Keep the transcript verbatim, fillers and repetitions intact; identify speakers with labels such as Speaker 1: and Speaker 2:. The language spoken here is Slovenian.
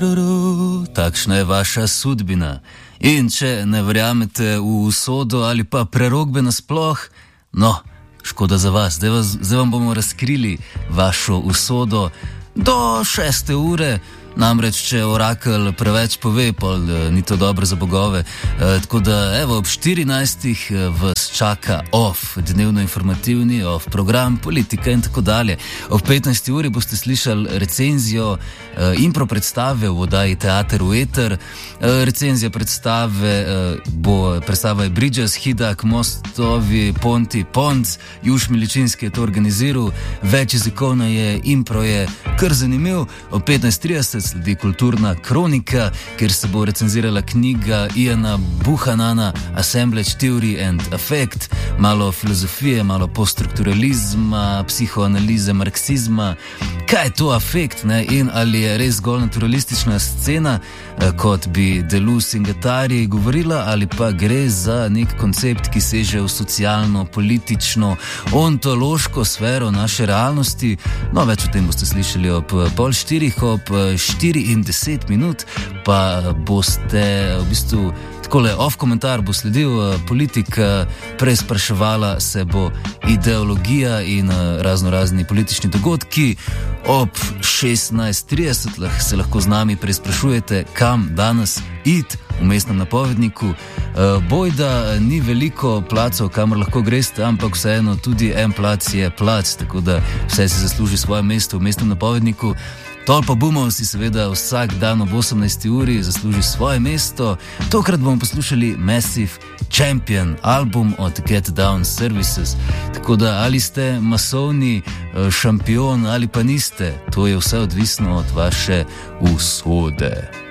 Speaker 1: Takšna je vaša sudbina. In če ne verjamete v usodo ali pa prerokbe nasploh, no, škoda za vas. Zdaj, vas, zdaj vam bomo razkrili vašo usodo do šeste ure. Namreč, če orakelj preveč pove, pa ni to dobro za bogove. E, tako da, evo, ob štirinajstih vas čaka off, dnevno informativni off program, politika in tako dalje. Ob petnajsti uri boste slišali recenzijo e, impro predstave v oddaji Teater v eter. E, recenzija predstave e, bo, predstava je Bridges, Hidak, Mostovi, Ponti, Ponc, Juš Miličinski je to organiziral, več jezikovna je, impro je kar zanimiv. Ob petnajst trideset sledi kulturna kronika, kjer se bo recenzirala knjiga Iana Buchanana Assemblage Theory and Affect, malo filozofije, malo poststrukturalizma, psihoanalize, marksizma. Kaj je to afekt, ne? In ali je res zgolj naturalistična scena, kot bi Deleuze in Guattari govorila, ali pa gre za nek koncept, ki seže v socialno, politično, ontološko sfero naše realnosti. No, več o tem boste slišali ob pol štirih, ob štiri in deset minut, pa boste v bistvu takole off komentar bo sledil, politika preizpraševala se bo ideologija in razno razni politični dogodki. Ob šestnajst trideset se lahko z nami preizprašujete, kam danes iti v mestnem napovedniku. Bojda ni veliko placov, kamor lahko greste, ampak vseeno tudi en plac je plac, tako da vse si zasluži svoje mesto v mestnem napovedniku. Tol pa bomo si seveda vsak dan ob osemnajsti uri zasluži svoje mesto. Tokrat bomo poslušali Massive Champion, album od Get Down Services. Tako da ali ste masovni šampion ali pa niste, to je vse odvisno od vaše usode.